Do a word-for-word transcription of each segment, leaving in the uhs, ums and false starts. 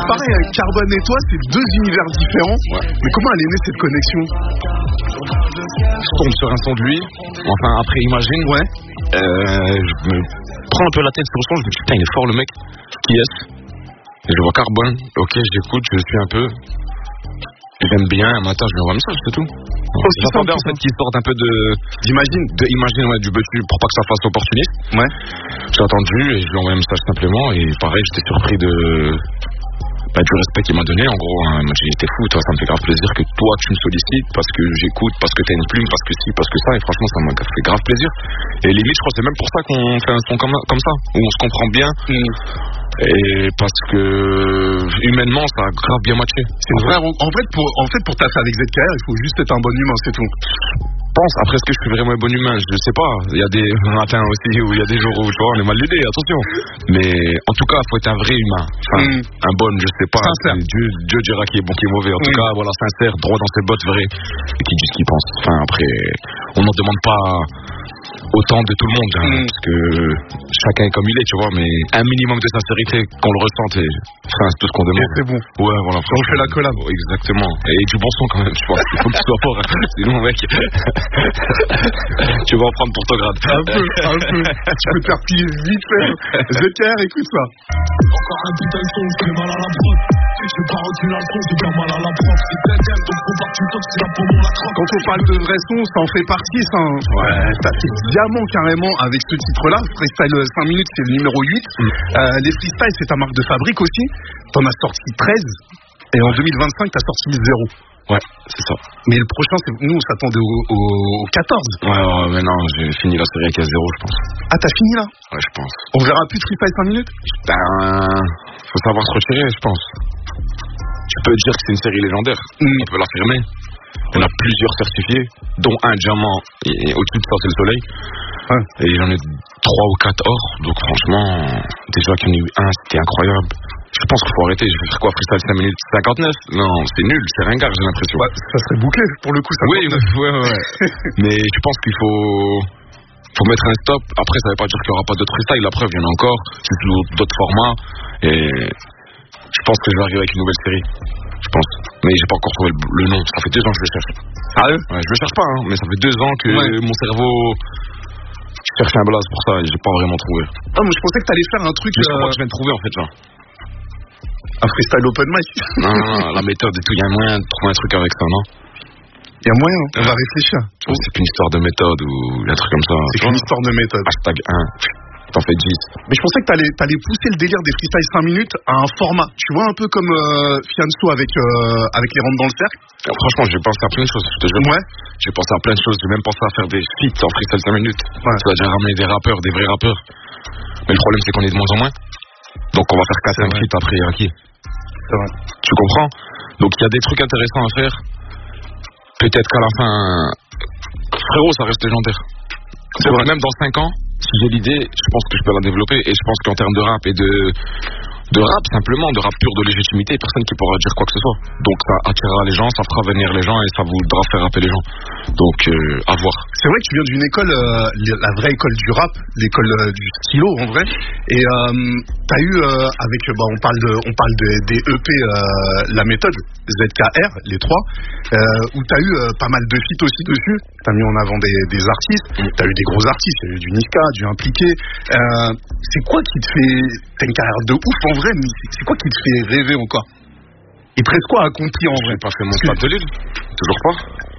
c'est pareil, avec Carbone et toi, c'est deux univers différents. Ouais. Mais comment elle est née cette connexion? Je tombe sur un son de lui, enfin après Imagine, ouais. euh, je me prends un peu la tête sur le son, je me dis putain il est fort le mec, qui est-ce? Je vois Carbone, ok j'écoute, je suis un peu, j'aime bien, un matin je lui envoie un message, c'est tout. Aussi J'attendais en fait qu'il sorte un peu de d'Imagine, de Imagine, ouais, du bottu pour pas que ça fasse opportuniste. Ouais. J'ai attendu et je lui ai envoyé un message simplement et pareil j'étais surpris de bah, du respect qu'il m'a donné. En gros, hein, il m'a dit t'es fou, toi ça me fait grave plaisir que toi tu me sollicites parce que j'écoute, parce que t'as une plume, parce que si, parce que ça, et franchement ça m'a fait grave plaisir. Et limite je crois que c'est même pour ça qu'on fait un son comme, comme ça, où on se comprend bien. Mm. Et parce que humainement ça a grave bien matché. C'est une vraie rencontre. En fait pour en fait pour taffer avec Z K R, il faut juste être un bon humain, c'est tout. Je pense, après est-ce que je suis vraiment un bon humain, je sais pas. Il y a des matins aussi où il y a des jours où tu vois, on est mal aidé, attention. Mais en tout cas, il faut être un vrai humain. Enfin, mm. un bon, je sais pas. Dieu, Dieu dira qui est bon, qui est mauvais. En mm. tout cas, voilà, sincère, droit dans ses bottes, vrai, et qui dit ce qu'il pense. Enfin, après, on n'en demande pas autant de tout le monde, hein, mm. parce que chacun est comme il est, tu vois, mais un minimum de sincérité, qu'on le ressente, et enfin, c'est tout ce qu'on demande. Et c'est bon. Ouais, voilà. On fait la collab. Exactement. Et du bon son quand même, je pense. Il faut que tu sois fort. Hein. Sinon, mec, tu vas en prendre pour ton grade. Un peu, un peu. Tu peux te faire piller vite fait. Z K R, écoute ça. Encore un putain de son, je fais mal à la prod. Je vais pas retirer la son, j'ai bien mal à la prod. C'est deuxième, donc faut pas que tu sautes, c'est là pour mon accroche. Quand on parle de vrai son, ça en fait partie, ça. Ouais, t'as fait diamant carrément avec ce titre-là. Freestyle cinq minutes, c'est le numéro huit. Mm. Euh, les freestyles, c'est ta marque de fabrique aussi. T'en as sorti treize. Et en deux mille vingt-cinq, t'as sorti zéro. Ouais, c'est ça. Mais le prochain, c'est... nous, on s'attendait au, au, au quatorze. Ouais, ouais, mais non, j'ai fini la série avec S zéro, je pense. Ah, t'as fini là? Ouais, je pense. On verra plus de freestyle cinq minutes? Ben, faut savoir se retirer, je pense. Tu peux dire que c'est une série légendaire. Mm. On peut l'affirmer. On a plusieurs certifiés, dont un diamant et au-dessus de ça, c'est le soleil. Ouais. Et j'en ai trois ou quatre or, donc franchement, déjà qu'il y en a eu un, c'était incroyable. Je pense qu'il faut arrêter. Je vais faire quoi, freestyle cinq minutes cinquante-neuf? Non, c'est nul, c'est ringard, j'ai l'impression. Ouais, ça serait bouclé pour le coup. Ça oui, ouais, ouais, ouais. Mais je pense qu'il faut, faut mettre un stop. Après, ça ne veut pas dire qu'il n'y aura pas d'autres freestyles. La preuve, il y en a encore. C'est sous d'autres formats. Et je pense que je vais arriver avec une nouvelle série. Je pense. Mais j'ai pas encore trouvé le, le nom. Ça fait deux ans que je le cherche. Ah ouais, ouais, je le cherche pas, hein, mais ça fait deux ans que ouais. mon cerveau cherche un blaze pour ça et j'ai pas vraiment trouvé. Ah, mais je pensais que t'allais faire un truc. Mais je euh... crois que je viens de trouver en fait là. Un freestyle open mic. Non, non, non, la méthode et tout, il y a moyen de trouver un truc avec ça, non? Il y a moyen, on va réfléchir. Oh, c'est qu'une histoire de méthode ou un truc comme ça. C'est qu'une histoire de méthode. Hashtag un. T'en fais dix. Mais je pensais que t'allais, t'allais pousser le délire des freestyles cinq minutes à un format. Tu vois, un peu comme euh, Fianso avec, euh, avec les rentres dans le cercle. Alors, franchement, j'ai pensé à plein de choses, je te jure. Ouais. J'ai pensé à plein de choses. J'ai même pensé à faire des feats en freestyle cinq minutes. Ouais. Ça va déjà ramener des rappeurs, des vrais rappeurs. Mais le problème, c'est qu'on est de moins en moins. Donc, on va faire quatre cinq feats après Iraki. C'est vrai. Tu comprends? Donc, il y a des trucs intéressants à faire. Peut-être qu'à la fin, frérot, ça reste légendaire. C'est vrai. Même dans cinq ans, si j'ai l'idée, je pense que je peux la développer. Et je pense qu'en termes de rap et de, de rap, simplement, de rap pur de légitimité, personne qui pourra dire quoi que ce soit. Donc ça attirera les gens, ça fera venir les gens et ça voudra faire rapper les gens. Donc euh, à voir. C'est vrai que tu viens d'une école, euh, la vraie école du rap, l'école euh, du stylo en vrai. Et euh, t'as eu euh, avec, bah, on parle de, on parle de, des E P, euh, la méthode Z K R, les trois, euh, où t'as eu euh, pas mal de feats aussi dessus. T'as mis en avant des, des artistes. Mm. T'as eu des gros artistes, il y a eu du Niska, du Impliqué. Euh, c'est quoi qui te fait, t'as une carrière de ouf en vrai, mais c'est quoi qui te fait rêver encore? Il te reste quoi à accomplir en vrai? J'ai pas fait mon stade de Lille, toujours pas.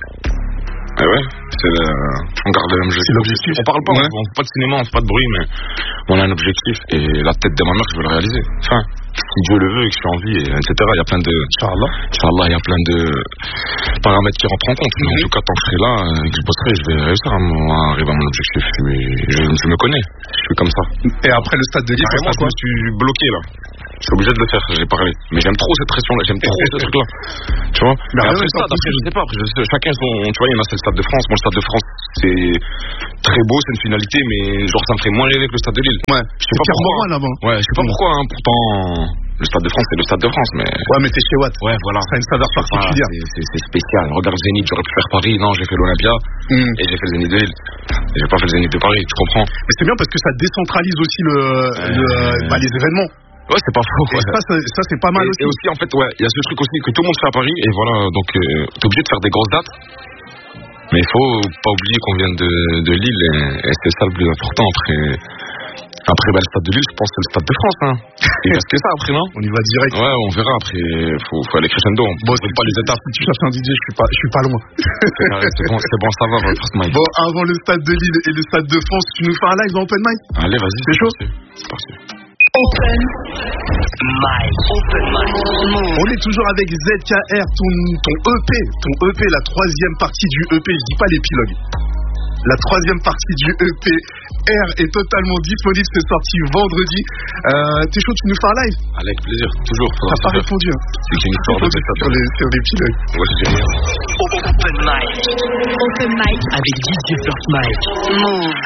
Eh ouais, c'est le... on garde le même objectif. C'est l'objectif. On parle pas, ouais. on, on fait pas de cinéma, on fait pas de bruit, mais on a un objectif et la tête de ma mère, je veux le réaliser. Enfin, si Dieu le veut et que je suis en vie, et etc. Il y a plein de, Inch'Allah, Inch'Allah, il y a plein de paramètres qui rentrent en compte. Mm-hmm. En tout cas, tant que je serai là, que je bosserai, je vais réussir à, à arriver à mon objectif. Mais je, je me connais, je suis comme ça. Et après le stade de Lille, moi, je me suis bloqué là. Je suis obligé de le faire, j'ai parlé. Mais j'aime trop cette pression-là, j'aime trop ce truc-là. Tu vois? Mais après le stade, après, je sais pas, après, je sais, chacun son. Tu vois, il y en a, c'est le stade de France. Moi, le stade de France, c'est très beau, c'est une finalité, mais genre, ça me ferait moins rêver que le stade de Lille. Ouais, je sais pas pourquoi. là-bas. Ouais, je sais pas pourquoi, hein, pourtant. Le Stade de France, c'est le Stade de France, mais... Ouais, mais t'es chez Watt. Ouais, voilà. Ça a une saveur particulière. C'est, c'est, c'est spécial. Regarde le Zénith, j'aurais pu faire Paris. Non, j'ai fait l'Olympia. Mm. Et j'ai fait le Zénith de Lille. Et j'ai pas fait le Zénith de Paris, tu comprends? Mais c'est bien parce que ça décentralise aussi le, euh... le, bah, les événements. Ouais, c'est pas faux. Ouais. Ça, ça, ça, c'est pas mal et, aussi. Et aussi, en fait, ouais, il y a ce truc aussi que tout le monde fait à Paris, et voilà, donc euh, t'es obligé de faire des grosses dates. Mais il faut pas oublier qu'on vient de, de Lille, et, et c'est ça le plus important. Après, après bah, le stade de Lille, je pense que c'est le stade de France. Hein. Il reste que ça après, non? On y va direct. Ouais, on verra après. Faut, faut aller crescendo. Bon, c'est pas les étapes. Si tu cherches un D J, je suis pas, je suis pas loin. C'est bon, c'est bon à savoir, First Mike. Bon, avant le stade de Lille et le stade de France, tu nous fais un live en open mic? Allez, vas-y. C'est chaud? C'est parti. Open mic. Open mic. On est toujours avec Z K R, ton, ton E P, ton E P, la troisième partie du E P. Je dis pas l'épilogue. La troisième partie du E P R est totalement disponible. C'est sorti vendredi. Euh, T'es chaud, tu nous fais un live? Avec plaisir, toujours. T'as pas répondu. Hein. C'est une histoire de sur les sur l'épilogue. Ouais, je dis rien. Open mic. Open mic avec D J First Mike. Move.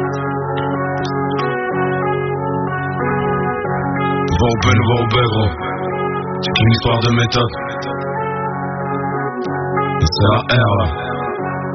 Va open, va open, gros. C'est une histoire de méthode. C'est la R là.